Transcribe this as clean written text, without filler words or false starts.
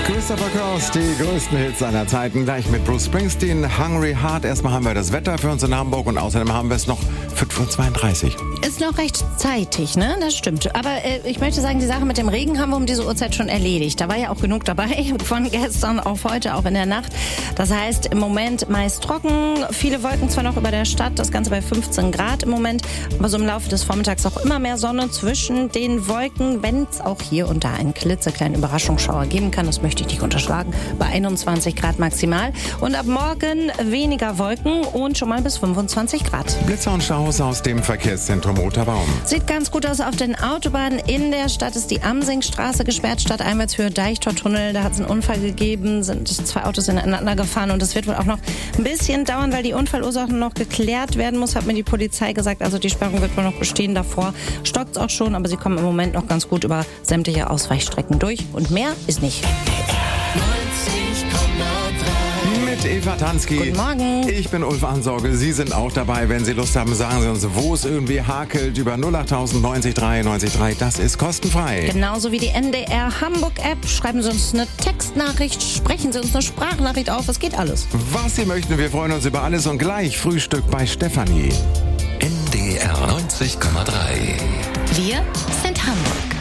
Christopher Cross, die größten Hits seiner Zeiten, gleich mit Bruce Springsteen, Hungry Heart. Erstmal haben wir das Wetter für uns in Hamburg und außerdem haben wir es noch 5:32 Uhr. Ist noch recht zeitig, ne? Das stimmt. Aber ich möchte sagen, die Sache mit dem Regen haben wir um diese Uhrzeit schon erledigt. Da war ja auch genug dabei, von gestern auf heute, auch in der Nacht. Das heißt, im Moment meist trocken, viele Wolken zwar noch über der Stadt, das Ganze bei 15 Grad im Moment, aber so im Laufe des Vormittags auch immer mehr Sonne zwischen den Wolken, wenn es auch hier und da einen klitzekleinen Überraschungsschauer geben kann. Das möchte ich nicht unterschlagen. Bei 21 Grad maximal. Und ab morgen weniger Wolken und schon mal bis 25 Grad. Blitzer und Staus aus dem Verkehrszentrum Roter Baum. Sieht ganz gut aus auf den Autobahnen. In der Stadt ist die Amsingstraße gesperrt, Stadteinwärtshöhe Deichtortunnel. Da hat es einen Unfall gegeben, sind 2 Autos ineinander gefahren und es wird wohl auch noch ein bisschen dauern, weil die Unfallursachen noch geklärt werden muss, hat mir die Polizei gesagt. Also die Sperrung wird wohl noch bestehen. Davor stockt es auch schon, aber sie kommen im Moment noch ganz gut über sämtliche Ausweichstrecken durch und mehr ist nicht. Mit Eva Tansky. Guten Morgen. Ich bin Ulf Ansorge. Sie sind auch dabei. Wenn Sie Lust haben, sagen Sie uns, wo es irgendwie hakelt. Über 08000 90 3 90 3. Das ist kostenfrei. Genauso wie die NDR Hamburg-App. Schreiben Sie uns eine Textnachricht, sprechen Sie uns eine Sprachnachricht auf. Es geht alles. Was Sie möchten, wir freuen uns über alles und gleich Frühstück bei Stefanie. NDR 90,3. Wir sind Hamburg.